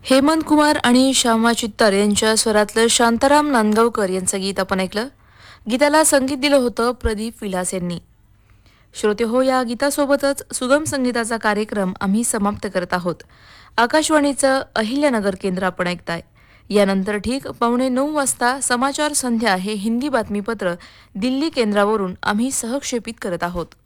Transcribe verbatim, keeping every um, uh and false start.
हेमंत कुमार आणि श्यामा चित्तर यांच्या स्वरातलं शांताराम नांदगावकर यांचं गीत आपण ऐकलं. गीताला संगीत दिलं होतं प्रदीप विलास यांनी. श्रोते हो, या गीतासोबतच सुगम संगीताचा कार्यक्रम आम्ही समाप्त करत आहोत. आकाशवाणीचं अहिल्यानगर केंद्र आपण ऐकताय. यानंतर ठीक पावणे नऊ वाजता समाचार संध्या हे हिंदी बातमीपत्र दिल्ली केंद्रावरून आम्ही सहक्षेपित करत आहोत.